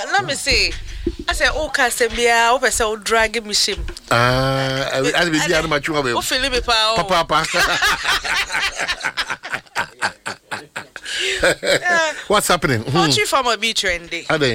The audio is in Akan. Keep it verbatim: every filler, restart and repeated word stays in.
let me see. I say, oh, Casembia, over so drag me shim. Ah, I will be my trouble. Oh, Philip, Papa. What's happening? Poultry farmer be trendy.